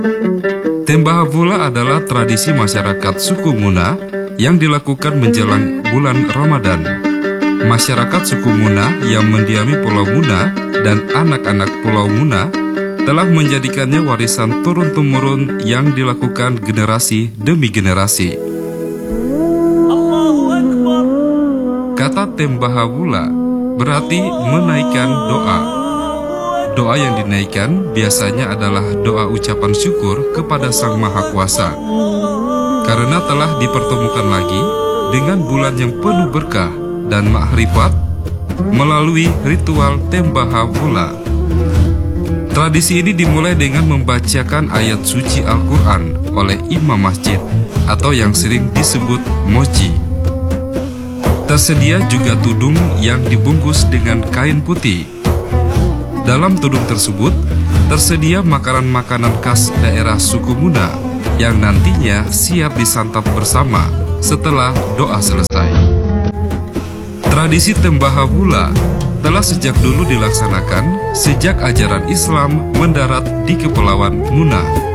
Tembahavula adalah tradisi masyarakat suku Muna yang dilakukan menjelang bulan Ramadan. Masyarakat suku Muna yang mendiami Pulau Muna dan anak-anak Pulau Muna telah menjadikannya warisan turun-temurun yang dilakukan generasi demi generasi. Kata Tembahavula berarti menaikkan doa. Doa yang dinaikkan biasanya adalah doa ucapan syukur kepada Sang Maha Kuasa, karena telah dipertemukan lagi dengan bulan yang penuh berkah dan makrifat melalui ritual Tembahavula. Tradisi ini dimulai dengan membacakan ayat suci Al-Quran oleh imam masjid atau yang sering disebut moji. Tersedia juga tudung yang dibungkus dengan kain putih. Dalam tudung tersebut tersedia makanan-makanan khas daerah suku Muna yang nantinya siap disantap bersama setelah doa selesai. Tradisi Tembahavula telah sejak dulu dilaksanakan sejak ajaran Islam mendarat di Kepulauan Muna.